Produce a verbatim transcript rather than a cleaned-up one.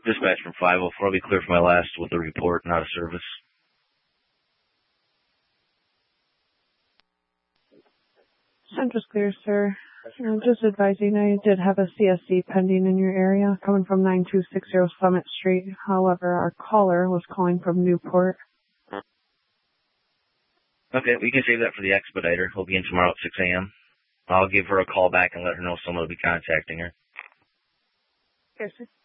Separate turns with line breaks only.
Dispatch from five oh four. I'll be clear for my last with a report, not a service.
Central's clear, sir. Uh, just advising, I did have a C S C pending in your area, coming from nine two six zero Summit Street. However, our caller was calling from Newport.
Okay, we can save that for the expediter. He'll be in tomorrow at six a.m. I'll give her a call back and let her know someone will be contacting her.
Yes, sir.